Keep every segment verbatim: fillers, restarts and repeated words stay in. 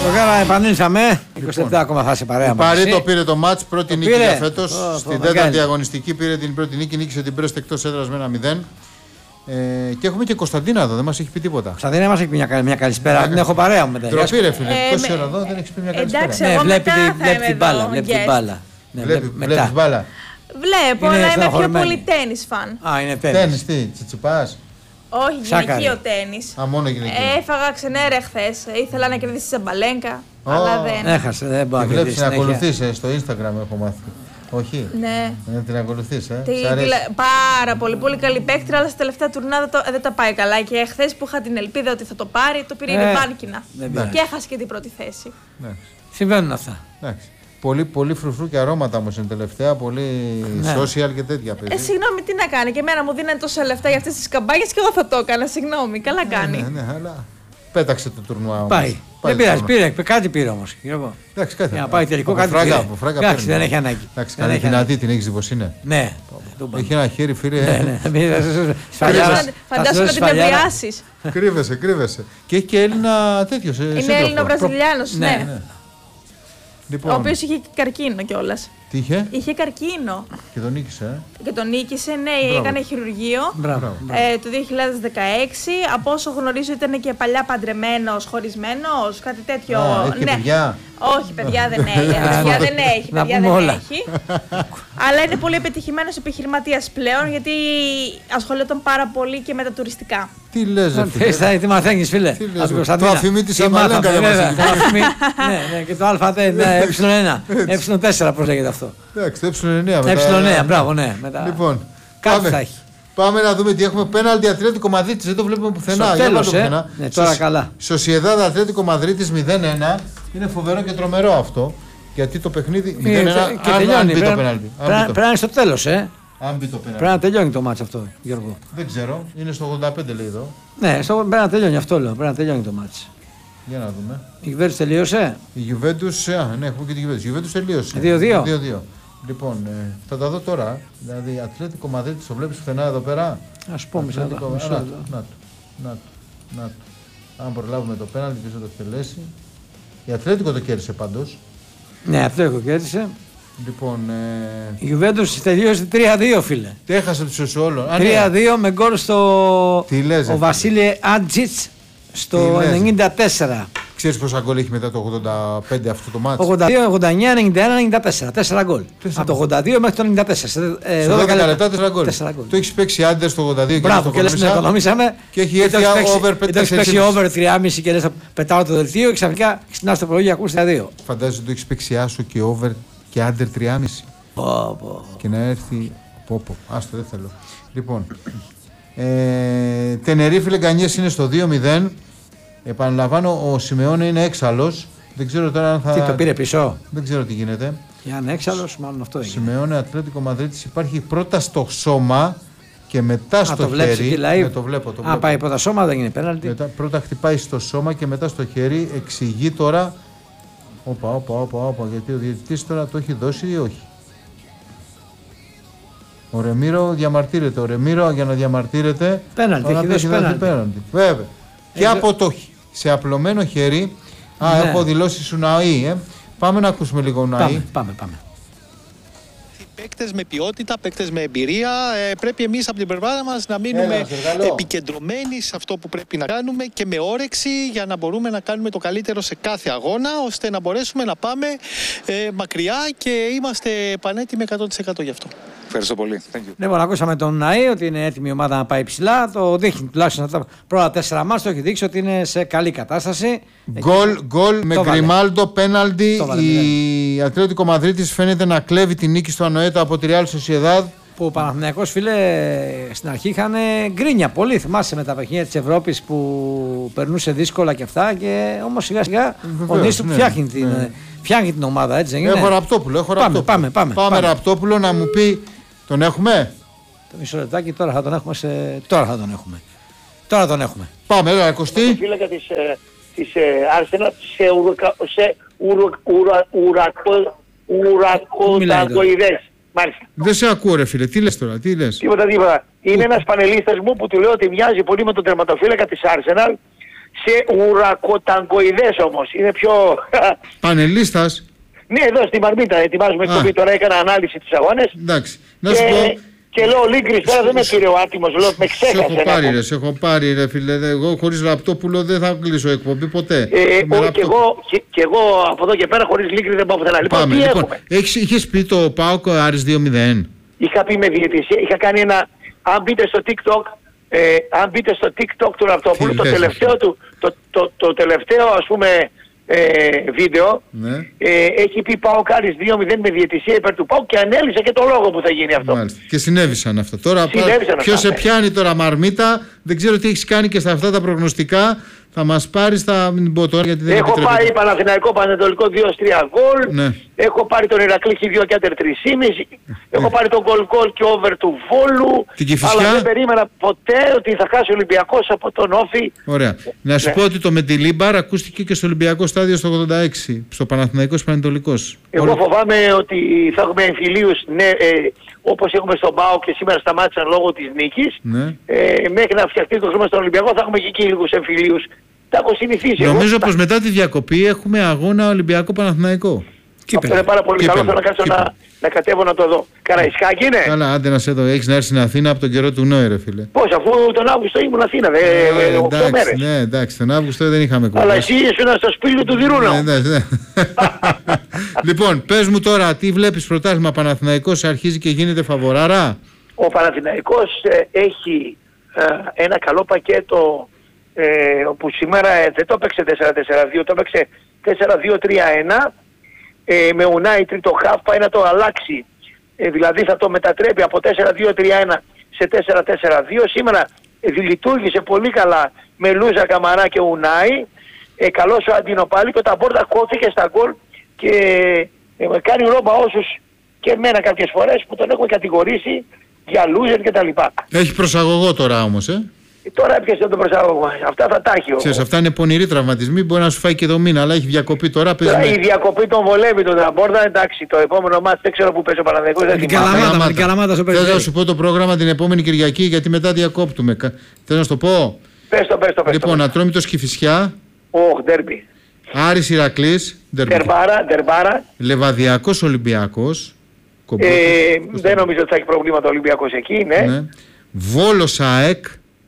Τώρα επανήλθαμε. είκοσι λεπτά ακόμα θα σε παρέα μας. Παρή το πήρε το μάτς, πρώτη νίκη για φέτος. Oh, Στην oh, τέταρτη αγωνιστική πήρε την πρώτη νίκη, νίκησε την Brest εκτός έδρας με ένα μηδέν. Ε, και έχουμε και Κωνσταντίνα εδώ, δεν μας έχει πει τίποτα. Κωνσταντίνα μας έχει πει μια, μια καλησπέρα, την έχω παρέα μου μετά. Ντροπή ρε φίλε, τόση ώρα εδώ δεν έχεις πει μια καλησπέρα. Εντάξει, ναι, βλέπει την μπάλα. Βλέπει την μπάλα. Βλέπεις μπάλα. Βλέπω, αλλά είμαι πιο πολύ τένις φαν. Α, είναι τένις. Τένις, τι, τσιτσιπάς. Όχι, γυναικείο τένις. Α, μόνο γυναικείο. Έφαγα ξενέρα χθες. Ήθελα να κερδίσει Σαμπαλένκα, oh. αλλά δεν. Έχασε, δεν μπορεί να κερδίσει. Την βλέπεις να ακολουθείς στο Instagram, έχω μάθει. Όχι. Ναι. Να την ακολουθείς, ε. Τι, πάρα πολύ, πολύ καλή παίκτρια, αλλά στα τελευταία τουρνά δεν, το, δεν τα πάει καλά. Και χθες που είχα την ελπίδα ότι θα το πάρει, το πήρε η Λιβάνκινα. Και έχασε και την πρώτη θέση. Ναι. Συμβαίνουν αυτά. Εντάξει. Πολύ, πολύ φρουφρού και αρώματα όμως είναι τελευταία, πολύ ναι. social και τέτοια παιδιά. Ε, συγγνώμη, τι να κάνει. Και εμένα μου δίνανε τόσα λεφτά για αυτές τις καμπάνιες και εγώ θα το έκανα. Συγγνώμη, καλά κάνει. Ναι, ναι, ναι, αλλά πέταξε το τουρνουά όμως. Πάει. Δεν πειράζει, πήρε, κάτι πήρε όμως. Εντάξει, κάτι. Για να πάει τελικό κάτι φράγκα, πήρε. Από φράγκα Εντάξει, δεν έχει ανάγκη. Εντάξει, καλή δυνατή, την έχεις δει πως είναι. Ναι. Έχει ένα χέρι, φίλε. Φαντάσου να την εμπειράσεις. Κρύβεσαι, κρύβεσαι. Και έχει και Έλληνα τέτοιος. Είναι Έλληνο-Βραζιλιάνος, ναι. Λοιπόν. Ο οποίος είχε καρκίνο κιόλας. Τι είχε? Είχε καρκίνο. Και τον νίκησε. Ε? Και τον νίκησε, ναι, μπράβο. Έκανε χειρουργείο. Μπράβο. Ε, το δύο χιλιάδες δεκαέξι. Από όσο γνωρίζω ήταν και παλιά παντρεμένος, χωρισμένος, κάτι τέτοιο. Α, έχει ναι. παιδιά. Όχι, παιδιά δεν έχει. παιδιά δεν έχει. παιδιά δεν όλα. έχει. Αλλά είναι πολύ επιτυχημένος επιχειρηματίας πλέον, γιατί ασχολιόταν πάρα πολύ και με τα τουριστικά. Τι λες, φίλε. Τι μαθαίνεις, φίλε. Το αφημί της Αμαλέγκα δεν μας έχει. Ναι, και το Α ε ένα. ε τέσσερα πώς λέγεται αυτό. Εντάξει, το ε εννιά μετά. ε εννιά, μπράβο, ναι. Λοιπόν, κάτι θα έχει. Πάμε να δούμε τι έχουμε. Πέναλτι Ατλέτικο Μαδρίτης, δεν το βλέπουμε πουθενά. Στο τέλος, ε. Ναι, τώρα καλά. Σοσιεδάδ Ατλέτικο Μαδρίτης μηδέν ένα. Είναι φοβερό και τρομερό αυτό. Γιατί το παιχνίδι μηδέν ένα και τελειώνει. Πρέπει να είναι στο τέλος, ε. Αν μπει το πέναλτι. Πρέπει να τελειώνει το μάτς αυτό, Γιώργο. Δεν ξέρω. Είναι στο ογδόντα πέντε λέει εδώ. Ναι, στο, πρέπει να τελειώνει αυτό λέω. Πρέπει να τελειώνει το μάτς. Για να δούμε. Η Juventus τελείωσε. Η Juventus, α, ναι, έχουμε και τη Juventus. Η Juventus τελείωσε. δύο δύο. δύο δύο. Λοιπόν, ε, θα τα δω τώρα. Δηλαδή, Ατλέτικο Μαδρίτης, το βλέπεις πουθενά εδώ πέρα. Ας πούμε, σαν το. Να το, να το, να το. Αν προλάβουμε το πέναλτι, ποιος θα το εκτελέσει. Η Ατλέτικο το κέρδισε πάντως. Ναι, Ατλέτικο κέρδισε. Λοιπόν, ε... η Juventus τελείωσε τρία δύο, φίλε. Τι έχασε τους Σεσουόλων. τρία δύο με γκολ στο. Τι λες, ο Βασίλη Άντζιτς στο ενενήντα τέσσερα. Ξέρεις πόσα γκολ έχει μετά το ογδόντα πέντε αυτό το μάτσο. ογδόντα δύο, ογδόντα εννιά, ενενήντα ένα, ενενήντα τέσσερα. τέσσερα γκολ. Από το ογδόντα δύο μέχρι το ενενήντα τέσσερα. Σε δώδεκα λεπτά τέσσερα γκολ. Το έχει παίξει άντερ στο ογδόντα δύο. Μπράβο, και λες να οικονομήσαμε. Και έχει έρθει over πέντε. Έχει παίξει over τρία κόμμα πέντε και λες πετάω το δελτίο και ξαφνικά ξυπνάς το πρωί και ακούς τρία δύο. Φαντάζεσαι ότι το έχει παίξει άσο και over και άντερ τρία κόμμα πέντε. Και να έρθει. Πόπο. Άστο, δεν θέλω. Λοιπόν. Τενερίφη Λεγκανιές είναι στο δύο μηδέν. Επαναλαμβάνω, ο Σιμεώνε είναι έξαλλος. Δεν ξέρω τώρα αν θα. Τι το πήρε πίσω. Δεν ξέρω τι γίνεται. Για να είναι έξαλλος, μάλλον αυτό έγινε. Σιμεώνε Ατλέτικο Μαδρίτης υπάρχει πρώτα στο σώμα και μετά Α, στο το χέρι. Ναι, το βλέπω, το βλέπω. Α, πάει πρώτα σώμα, δεν είναι πέναλτι. Μετά, πρώτα χτυπάει στο σώμα και μετά στο χέρι. Εξηγεί τώρα. Όπα, όπα, όπα, όπα. Γιατί ο διαιτητής τώρα το έχει δώσει ή όχι. Ο Ρεμίρο διαμαρτύρεται. Ο Ρεμίρο για να διαμαρτύρεται. Πέναλτι, έχει δώσει πέναλτι. Βέβαια. Και από το σε απλωμένο χέρι. Α, ναι. Έχω δηλώσει Σουναή. Ε. Πάμε να ακούσουμε λίγο Ναή. Πάμε, πάμε, πάμε. Παίκτες με ποιότητα, παίκτες με εμπειρία. Ε, πρέπει εμείς από την πλευρά μας να μείνουμε Έλα, επικεντρωμένοι σε αυτό που πρέπει να κάνουμε και με όρεξη για να μπορούμε να κάνουμε το καλύτερο σε κάθε αγώνα, ώστε να μπορέσουμε να πάμε ε, μακριά και είμαστε πανέτοιμοι εκατό τοις εκατό γι' αυτό. Ευχαριστώ πολύ. Λοιπόν, ακούσαμε τον Ναή ότι είναι έτοιμη η ομάδα να πάει ψηλά. Το δείχνει τουλάχιστον τα πρώτα τέσσερα μάτς. Το έχει δείξει ότι είναι σε καλή κατάσταση. Γκολ, γκολ με Γκριμάλντο, πέναλτι. Η Ατλέτικο Μαδρίτης φαίνεται να κλέβει την νίκη στο Ανοέτα από τη Real Sociedad. Που ο Παναθηναϊκός, φίλε, στην αρχή είχαν γκρίνια πολύ. Θυμάσαι με τα παιχνίδια της Ευρώπης που περνούσε δύσκολα και αυτά. Και όμως σιγά σιγά ο Νίστρου ναι, φτιάχνει, ναι. την, φτιάχνει την ομάδα, έτσι δεν είναι. Έχω Ραπτόπουλο. Έχω πάμε, Ραπτόπουλο. Πάμε, πάμε, πάμε, πάμε Ραπτόπουλο να μου πει. Τον έχουμε. Το μισό λεπτάκι τώρα θα τον έχουμε. Σε... Τώρα θα τον έχουμε. Τώρα τον έχουμε. Πάμε, έλα, Κωστή. Το φύλακα της, της Arsenal σε ουρακοταγκοειδές. Μάλιστα. Δεν σε ακούω ρε φίλε, τι λες τώρα, τι λες. Τίποτα, τίποτα. Είναι ένας πανελίστας μου που του λέω ότι μοιάζει πολύ με τον τερματοφύλακα της Arsenal σε ουρακοταγκοειδές όμως. Είναι πιο... Πανελίστας. Ναι, εδώ στη Μαρμίτα ετοιμάζουμε εκπομπή, τώρα έκανα ανάλυση της αγώνες. Εντάξει, να σου πω... Και λέω ο Λίγκρης τώρα δεν με πήρε ο άτιμος, λέω με ξέχασε. Σε έχω πάρει ρε, σε έχω πάρει ρε φίλε, εγώ χωρίς Ραπτόπουλο δεν θα κλείσω εκπομπή ποτέ. Ε, ο, και, εγώ, και, και εγώ από εδώ και πέρα χωρίς Λίγκρη δεν πάω πουθενά. Λοιπόν, Πάμε, τι λοιπόν, έχουμε. έχεις, είχες πει το ΠΑΟΚ Άρης δύο μηδέν. Είχα πει με διαιτησία, είχα κάνει ένα, αν μπείτε στο TikTok, ε, αν μπείτε στο TikTok του Ραπτόπουλου, το τελευταίο, του, το, το, το τελευταίο ας πούμε ε, βίντεο, ναι. ε, έχει πει ΠΑΟΚ Άρης δύο μηδέν με διαιτησία υπέρ του ΠΑΟΚ και ανέλησε και το λόγο που θα γίνει αυτό. Μάλιστα. Και συνέβησαν αυτά. Τώρα ποιος σε πιάνει τώρα Μαρμίτα, δεν ξέρω τι έχεις κάνει και στα αυτά τα προγνωστικά. Θα μας πάρεις, θα μην πω τώρα γιατί δεν έχω πάει Παναθηναϊκό Πανετολικό δύο τρία γκολ. Ναι. Έχω πάρει τον Ηρακλή δύο και άντερ τρία κόμμα πέντε. Ναι. Έχω πάρει τον γκολ γκολ και over του Βόλου. Την Κηφισιά. Αλλά δεν περίμενα ποτέ ότι θα χάσει ο Ολυμπιακός από τον Όφη. Ωραία. Να σου ναι. πω ότι το Μεντιλίμπαρ ακούστηκε και στο Ολυμπιακό στάδιο στο ογδόντα έξι. Στο Παναθηναϊκός Πανετολικός. Εγώ Όλο... φοβάμαι ότι θα έχουμε εμφυλίους, ναι, ε, όπως έχουμε στον ΠΑΟΚ και σήμερα σταμάτησαν λόγω της νίκης. Ναι. Ε, μέχρι να φτιαχτεί το χρήμα στον Ολυμπιακό θα έχουμε και εκεί λίγους εμφυλίους. Τα έχω συνηθίσει. Νομίζω εγώ, πως μετά τη διακοπή έχουμε αγώνα Ολυμπιακό Παναθηναϊκό. Αυτό είναι πάρα πολύ Κύπελο. Καλό. Θέλω να κάτσω να, να κατέβω να το δω. Καραϊσκάκι είναι. Καλά, άντε να σε δω. Έχεις να έρθει στην Αθήνα από τον καιρό του Νόη, ρε φίλε. Πώς, αφού τον Αύγουστο ήμουν Αθήνα, δε, ε, εντάξει, μέρες. Ναι, εντάξει, τον Αύγουστο δεν είχαμε κουβέντα. Αλλά εσύ ήσουν στο σπίτι του Διρούνα. Ναι, ναι. Λοιπόν, πες μου τώρα, τι βλέπεις πρωτάθλημα Παναθηναϊκός, αρχίζει και γίνεται φαβοράρα. Ο Παναθηναϊκός ε, έχει ε, ένα καλό πακέτο. Ε, όπου σήμερα ε, δεν το έπαιξε τέσσερα τέσσερα δύο, το έπαιξε τέσσερα δύο τρία ένα ε, με Ουνάι τρίτο χαφ, πάει να το αλλάξει, ε, δηλαδή θα το μετατρέπει από τέσσερα δύο τρία ένα σε τέσσερα τέσσερα δύο. Σήμερα ε, λειτουργήσε πολύ καλά με Λούζα, Καμαρά και Ουνάι, ε, καλός ο Αντίνο πάλι και ο Ταμπόρτα κόφηκε στα γκολ και ε, κάνει ρόμπα όσους και εμένα κάποιες φορές που τον έχουμε κατηγορήσει για Λούζερ και τα λοιπά. Έχει προσαγωγό τώρα όμως, ε. Τώρα έπιασε τον προσάγωγο. Αυτά θα τα έχει. Ξέρεις, αυτά είναι πονηροί τραυματισμοί. Μπορεί να σου φάει και το μήνα, αλλά έχει διακοπή τώρα. Τώρα με... η διακοπή τον βολεύει τον Τραμπόρτα. Εντάξει, το επόμενο μάτι δεν ξέρω που παίζει ο Παναθηναϊκός. Την Καλαμάτα. Την Καλαμάτα στο Θέλω να σου πω το πρόγραμμα την επόμενη Κυριακή, γιατί μετά διακόπτουμε. Θέλω να σου το πω. Πες το, πες το. Πες λοιπόν, Ατρόμητος Κηφισιά. Ωχ, ντέρμπι. Άρης Ηρακλής. Ντερμπάρα, Ντερμπάρα. Λεβαδιακός Ολυμπιακός. Ε, δεν νομίζω ότι θα έχει προβλήματα ο Ολυμπιακός εκεί, ναι. ναι. Βόλος ΑΕΚ.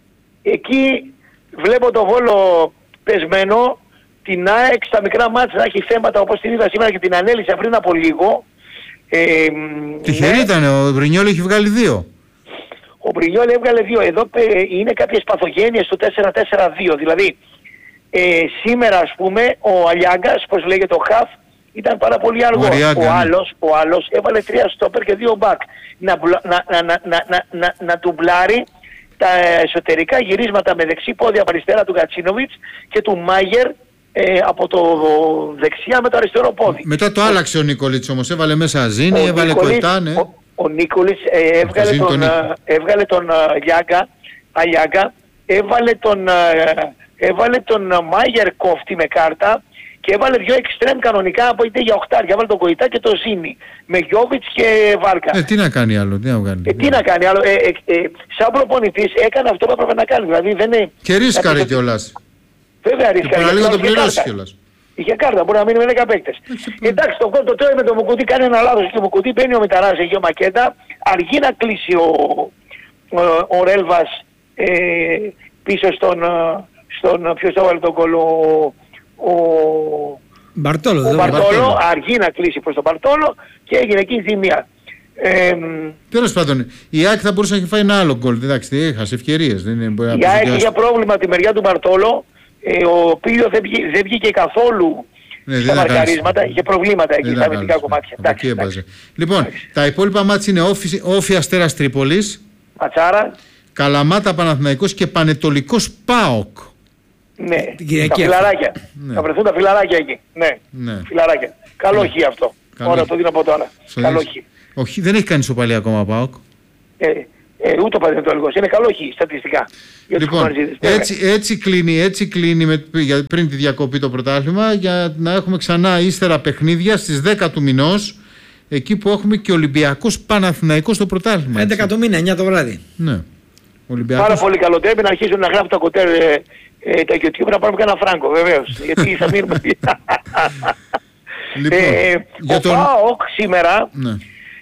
Εκεί βλέπω το Βόλο πεσμένο, την ΑΕΚ στα μικρά μάτια να έχει θέματα όπως την είδα σήμερα και την ανέλησα πριν από λίγο. Ε, Τυχερή ναι. ήταν, ο Μπρινιόλ έχει βγάλει δύο. Ο Μπρινιόλ έβγαλε δύο. Εδώ ε, είναι κάποιες παθογένειες του τέσσερα τέσσερα δύο. Δηλαδή ε, σήμερα ας πούμε ο Αλιάγκας, πώς λέγεται ο Χαφ, ήταν πάρα πολύ αργό. Ο άλλος, ο άλλος έβαλε τρία στόπερ και δύο μπακ. Να, να, να, να, να, να, να, να τουμπλάρει τα εσωτερικά γυρίσματα με δεξί πόδι από αριστερά του Γκατσίνοβιτς και του Μάγερ ε, από το δεξιά με το αριστερό πόδι. Μετά το άλλαξε ο Νίκολιτς όμως, έβαλε μέσα Αζίνη, ο έβαλε Κοϊτά, ναι. Ο, ο Νίκολιτς ε, έβγαλε, τον, τον, έβγαλε τον Λιάγκα, Αλιάγκα, έβαλε τον, έβαλε τον Μάγερ κόφτη με κάρτα και έβαλε δύο εξτρέμ κανονικά από είτε για οχτάρια. Έβαλε τον Κοϊτά και τον Ζήνη. Με Γιώβιτς και Βάρκα. Ε, τι να κάνει άλλο, τι να κάνει. Ε, τι να κάνει άλλο. Ε, ε, ε, σαν προπονητής έκανε αυτό που έπρεπε να κάνει. Δηλαδή δεν είναι... Και ρίσκαρε θα... κιόλας. Βέβαια ρίσκαρε. Και λίγο το πληρώσει κιόλας. Είχε κάρτα, μπορεί να μείνει με δέκα παίκτες. Εντάξει, το κόλτο τρώει με το Μουκουτί, κάνει ένα λάθος και ο Μουκουτί μπαίνει ο Μηταράς, έχει ο Μακέτα. Αργεί να κλείσει ο, ο, ο Ρέλβας ε, πίσω στον, στον ποιος το έβαλε τον κόλλο, ο, Μπαρτόλο, ο Μπαρτόλο, αργεί να κλείσει προς τον Μπαρτόλο και έγινε εκεί ζημία. Ε, Τέλος πάντων, η ΑΕΚ θα μπορούσε να έχει φάει ένα άλλο γκολ. Εντάξει, έχασε ευκαιρίες. Η ΑΕΚ είχε πρόβλημα τη μεριά του Μπαρτόλο, ε, ο οποίος δεν, βγή, δεν βγήκε καθόλου ναι, στα μαρκαρίσματα, είχε προβλήματα εκεί στα αμυντικά κομμάτια. Εντάξει, εντάξει. Λοιπόν, εντάξει. Τα υπόλοιπα μάτια είναι Όφη, Όφη Αστέρας Τρίπολης, Ματσάρα, Καλαμάτα Παναθηναϊκός και Πανετολικός ΠΑΟΚ. Ναι, τα φιλαράκια. Ναι. Θα βρεθούν τα φιλαράκια εκεί. Ναι, ναι. Φιλαράκια. Καλό ναι. χι αυτό. Καλό. Ωραία, το δίνω από τώρα. Καλό χι. Όχι, δεν έχει κάνει σοπαλία ακόμα ΠΑΟΚ. Ε, ε, ούτε ο Πανετολικός. Είναι καλό χι στατιστικά. Λοιπόν, έτσι, έτσι κλείνει, έτσι κλείνει με, για, πριν τη διακοπή το πρωτάθλημα για να έχουμε ξανά ύστερα παιχνίδια στις δέκα του μηνός. Εκεί που έχουμε και Ολυμπιακός Παναθηναϊκός στο πρωτάθλημα. έντεκα το μήνα, εννιά το βράδυ. Ναι. Ολυμπιακός. Πάρα πολύ καλό. Πρέπει να αρχίσουν να γράφουν τα κοτέρ ε, ε, τα YouTube να πάρουμε κανένα φράγκο, βεβαίως. Γιατί θα μείνουμε... Λοιπόν, ε, για ο τον... ΠΑΟΚ σήμερα, ναι.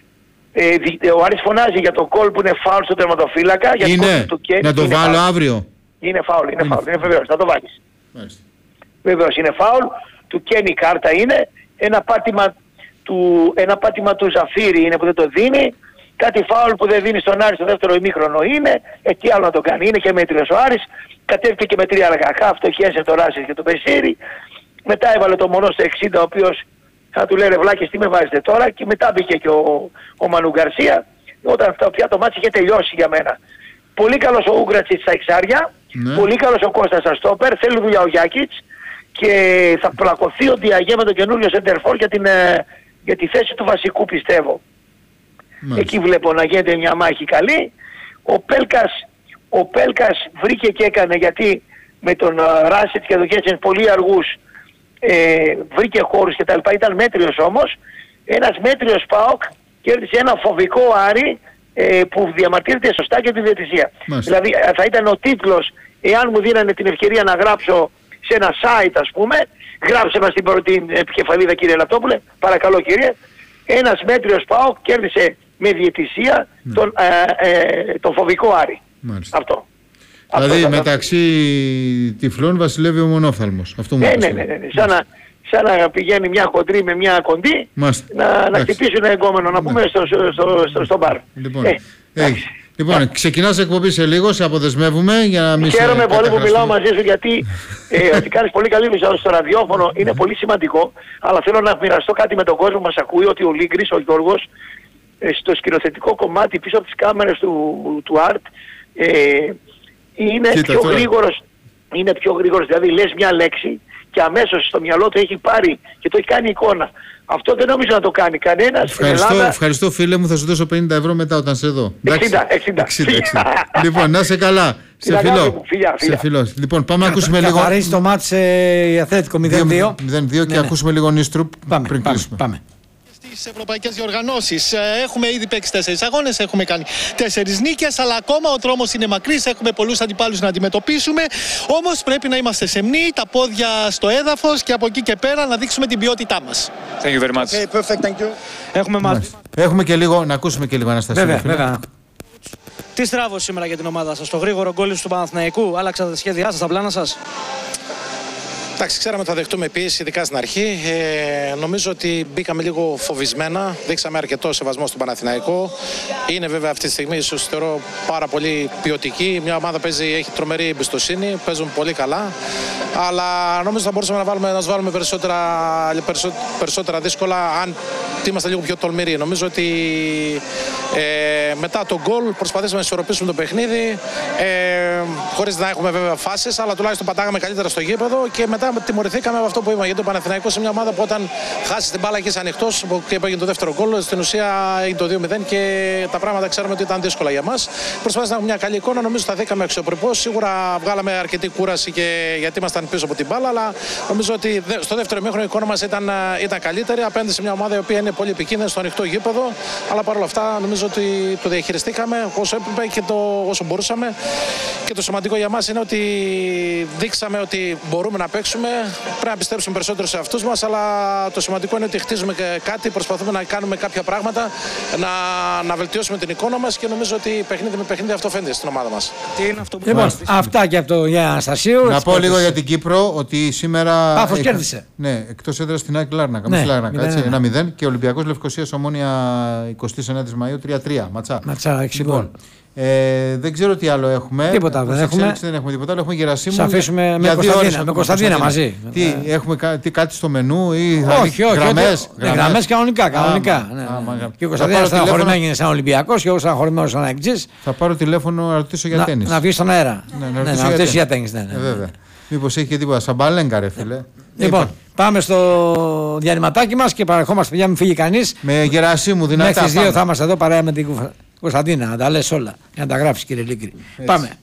ε, ο Άρης φωνάζει για το κόλ που είναι φάουλ στο τερματοφύλακα. Για Είναι, το του να το είναι βάλω φάουλ. αύριο. Είναι φάουλ, είναι, είναι φάουλ, είναι βεβαίως, θα το βάλεις. Μάλιστα. Βεβαίως είναι φάουλ, του Κένι κάρτα είναι, ένα πάτημα του, ένα πάτημα του Ζαφύρι είναι που δεν το δίνει, κάτι φάουλ που δεν δίνει στον Άρη στο δεύτερο ημίχρονο είναι, ε, τι άλλο να το κάνει, είναι και μέτριος ο Άρης, κατέβηκε και με τρία λαγαχά, φτωχιέσε το Ράσης και το Πεσίρι, μετά έβαλε το Μονό στο εξήντα, ο οποίος θα του λέει ρε βλάκες τι με βάζετε τώρα, και μετά μπήκε και ο, ο Μανου Γκαρσία, όταν πια το μάτσι είχε τελειώσει για μένα. Πολύ καλός ο Ούγκρατσιτς στα εξάρια, ναι. Πολύ καλός ο Κώστας στα στόπερ, θέλει δουλειά ο Γιάκιτς και θα πλακωθεί ο Ντιαγέ με τον καινούριο σεντερφόρ για, την, για τη θέση του βασικού πιστεύω. Μάλιστα. Εκεί βλέπω να γίνεται μια μάχη καλή. Ο Πέλκας, ο Πέλκας βρήκε και έκανε, γιατί με τον Ράσιτ και τον Κέτσεν πολύ αργούς ε, βρήκε χώρους και τα λοιπά, ήταν μέτριος όμως. Ένας μέτριος ΠΑΟΚ κέρδισε ένα φοβικό Άρη ε, που διαμαρτύρεται σωστά και τη διαιτησία. Δηλαδή θα ήταν ο τίτλος, εάν μου δίνανε την ευκαιρία να γράψω σε ένα site ας πούμε, γράψε μας την πρώτη επικεφαλίδα κύριε Λαπτόπουλε, παρακαλώ κύριε, ένας μέτριος ΠΑΟΚ κέρδισε με διαιτησία ναι. τον, ε, ε, τον φοβικό Άρη. Μάλιστα. Αυτό. Δηλαδή αυτό μεταξύ αυτό. τυφλών βασιλεύει ο μονόφθαλμος. Αυτό μου ναι, ναι, ναι, ναι, ναι. Σαν, να, σαν να πηγαίνει μια χοντρή με μια κοντή, Μάλιστα. να, να χτυπήσουν εγκόμενο, να πούμε στο, στο, στο, στο, στο μπαρ. Λοιπόν, ε, ε, λοιπόν ξεκινάς εκπομπή σε λίγο, σε αποδεσμεύουμε για να μην. Χαίρομαι πολύ που μιλάω μαζί σου, γιατί ε, ότι κάνεις πολύ καλή δουλειά στο ραδιόφωνο είναι πολύ σημαντικό, αλλά θέλω να μοιραστώ κάτι με τον κόσμο που μας ακούει, ότι ο Λίγκρης, ο Γιώργος, ε, στο σκηνοθετικό κομμάτι πίσω από τις κάμερες του, του Art, ε, είναι Κοίτα, πιο τώρα. γρήγορος, είναι πιο γρήγορος, δηλαδή λες μια λέξη και αμέσως στο μυαλό του έχει πάρει και το έχει κάνει εικόνα. Αυτό δεν νομίζω να το κάνει κανένας. Ευχαριστώ, Ελλάδα... ευχαριστώ φίλε μου, θα σου δώσω πενήντα ευρώ μετά όταν σε δω. εξήντα, εξήντα. εξήντα, εξήντα. Λοιπόν, να είσαι καλά. Σε φιλό. Φιλιά, φιλιά. Σε φιλό. Λοιπόν, πάμε να ακούσουμε λίγο. Καθαρίζει το μάτς η Αθλέτικο μηδέν δύο. μηδέν δύο και ακούσουμε λίγο Νίστρουπ πριν κλείσουμε. Πάμε. Στις ευρωπαϊκές διοργανώσεις έχουμε ήδη παίξει τέσσερις αγώνες, έχουμε κάνει τέσσερις νίκες, αλλά ακόμα ο δρόμος είναι μακρύς, έχουμε πολλούς αντιπάλους να αντιμετωπίσουμε. Όμως πρέπει να είμαστε σεμνοί, τα πόδια στο έδαφος και από εκεί και πέρα να δείξουμε την ποιότητά μας. Thank you very much. Okay, perfect, thank you. Έχουμε μάθει. Έχουμε και λίγο, να ακούσουμε και λίγο Αναστασία. Βέβαια, βέβαια. Τι στράβωσε σήμερα για την ομάδα σας, το γρήγορο γκόλ του Παναθηναϊκού, άλλαξατε τα σχέδιά σας, τα πλάνα σας? Εντάξει, ξέραμε ότι θα δεχτούμε πίεση, ειδικά στην αρχή. Ε, νομίζω ότι μπήκαμε λίγο φοβισμένα. Δείξαμε αρκετό σεβασμό στον Παναθηναϊκό. Είναι βέβαια αυτή τη στιγμή, ίσως θεωρώ, πάρα πολύ ποιοτική. Μια ομάδα παίζει, έχει τρομερή εμπιστοσύνη, παίζουν πολύ καλά. Αλλά νομίζω θα μπορούσαμε να, βάλουμε, να τους βάλουμε περισσότερα, περισσότερα, περισσότερα δύσκολα αν είμαστε λίγο πιο τολμηροί. Νομίζω ότι ε, μετά τον γκολ προσπαθήσαμε να ισορροπήσουμε το παιχνίδι. Ε, χωρίς να έχουμε βέβαια φάσεις, αλλά τουλάχιστον πατάγαμε καλύτερα στο γήπεδο και μετά τιμωρηθήκαμε από αυτό που είπαμε. Γιατί ο Παναθηναϊκός είναι μια ομάδα που όταν χάσει την μπάλα και είσαι ανοιχτός και έγινε το δεύτερο γκολ, στην ουσία είναι το δύο μηδέν και τα πράγματα ξέρουμε ότι ήταν δύσκολα για μας. Προσπαθήσαμε να έχουμε μια καλή εικόνα, νομίζω θα δίκαμε αξιοπρεπώς. Σίγουρα βγάλαμε αρκετή κούραση και γιατί ήμασταν πίσω από την μπάλα, αλλά νομίζω ότι στο δεύτερο ημίχρονο η εικόνα μας ήταν, ήταν καλύτερη απέναντι σε μια ομάδα η οποία είναι πολύ επικίνδυνη στο ανοιχτό γήπεδο. Αλλά παρόλα αυτά νομίζω ότι το διαχειριστήκαμε όσο έπρεπε και το, όσο μπορούσαμε. Και το σημαντικό για μας είναι ότι δείξαμε ότι μπορούμε να παίξουμε. Πρέπει να πιστέψουμε περισσότερο σε αυτούς μας, αλλά το σημαντικό είναι ότι χτίζουμε κάτι, προσπαθούμε να κάνουμε κάποια πράγματα, να, να βελτιώσουμε την εικόνα μας και νομίζω ότι παιχνίδι με παιχνίδι αυτό φαίνεται στην ομάδα μας. Τι είναι αυτό που λοιπόν, αυτά και από το Γιάννη Αναστασίου. Να πω λίγο για την Κύπρο ότι σήμερα. Πάφος εκ... κέρδισε. Ναι, εκτός έδρας στην ΑΕΚ Λάρνακα. Ναι, Λάρνακα έτσι, ένα μηδέν και Ολυμπιακός Λευκοσίας Ομόνια εικοστή ενάτη Μαΐου τρία τρία. Ματσά. Ματσά, λοιπόν. Ε, δεν ξέρω τι άλλο έχουμε. Τίποτα δεν έχουμε. Δεν έχουμε τίποτα άλλο. Έχουμε Γερασίμου. Θα αφήσουμε με Κωνσταντίνα, με Κωνσταντίνα μαζί. Τι, έχουμε τι, κάτι στο μενού ή όχι, όχι, γραμμές. Γραμμές κανονικά. κανονικά. Ναι, ναι. Και ο Κωνσταντίνας στεναχωρημένος είναι σαν Ολυμπιακός και εγώ στεναχωρημένος σαν Αεκτζής. Θα πάρω τηλέφωνο να ρωτήσω για τέννις. Να βγει στον αέρα. Να ρωτήσω για τέννις. Βέβαια. Μήπως έχει και τίποτα. Σαν μπαλέγκα, ρε φίλε. Λοιπόν, πάμε στο διανυματάκι μας και παρεχόμαστε, παιδιά, μην φύγει κανείς. Με Γερασίμου δυνατά. Μέχρι τις δύο θα είμαστε εδώ παρέα με την Κωνσταντίνα, να τα λες όλα. Για να τα γράψεις, κύριε Λίγκρη. Πάμε.